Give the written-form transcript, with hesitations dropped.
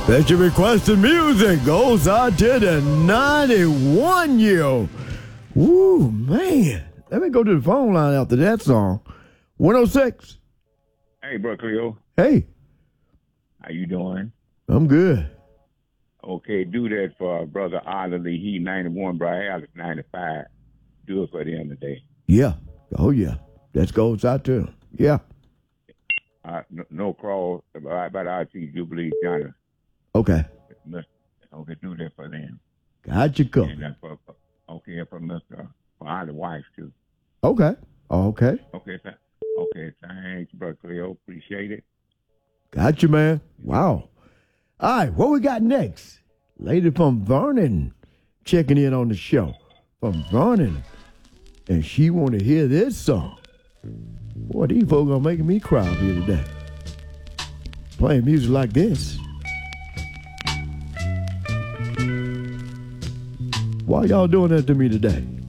Special requested music goes out to the 91-year-old. Woo, man. Let me go to the phone line after that song. 106. Hey, bro, Cleo. Hey. How you doing? I'm good. Okay, do that for Brother Otterly. He 91, Brother Alex 95. Do it for the end of the day. Yeah. Oh, yeah. That goes out to him. Yeah. No crawl about RT Jubilee Johnny. Okay. Okay, do that for them. Got you covered. And that's for Mr. For all the wives, too. Okay. Okay. Okay, thanks, Brother Cleo. Appreciate it. Got you, man. Wow. All right, what we got next? Lady from Vernon checking in on the show. From Vernon. And she want to hear this song. Boy, these folks are making me cry up here today. Playing music like this. Why y'all doing that to me today?